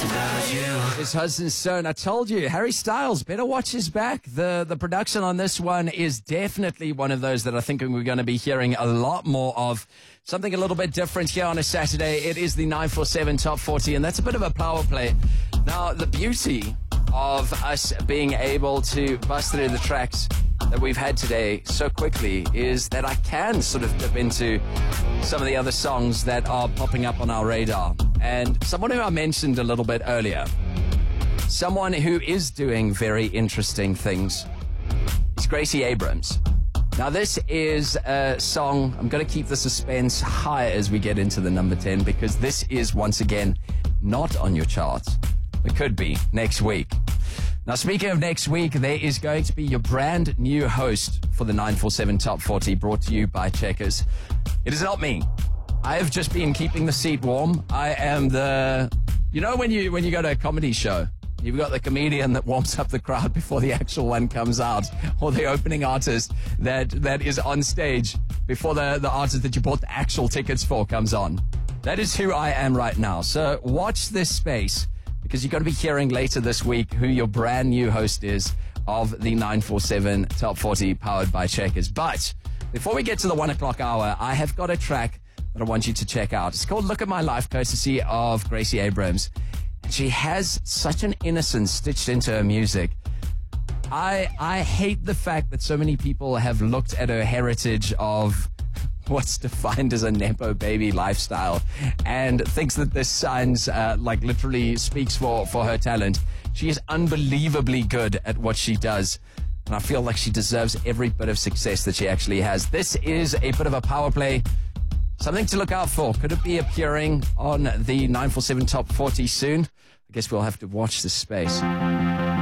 His husband's son. I told you, Harry Styles, better watch his back. The production on this one is definitely one of those that I think we're going to be hearing a lot more of. Something a little bit different here on a Saturday. It is the 947 Top 40, and that's a bit of a power play. Now, the beauty of us being able to bust through the tracks that we've had today so quickly is that I can sort of dip into some of the other songs that are popping up on our radar. And someone who I mentioned a little bit earlier, someone who is doing very interesting things, is Gracie Abrams. Now, this is a song, I'm going to keep the suspense high as we get into the number 10, because this is, once again, not on your charts. It could be next week. Now, speaking of next week, there is going to be your brand new host for the 947 Top 40, brought to you by Checkers. It is not me. I have just been keeping the seat warm. I am the... You know when you go to a comedy show, you've got the comedian that warms up the crowd before the actual one comes out, or the opening artist that is on stage before the artist that you bought the actual tickets for comes on. That is who I am right now. So watch this space, because you're going to be hearing later this week who your brand new host is of the 947 Top 40 powered by Checkers. But before we get to the 1 o'clock hour, I have got a track that I want you to check out. It's called Look at My Life, courtesy of Gracie Abrams. She has such an innocence stitched into her music. I hate the fact that so many people have looked at her heritage of what's defined as a Nepo baby lifestyle and thinks that this sounds like literally speaks for her talent. She is unbelievably good at what she does, and I feel like she deserves every bit of success that she actually has. This is a bit of a power play. Something to look out for. Could it be appearing on the 947 Top 40 soon? I guess we'll have to watch this space.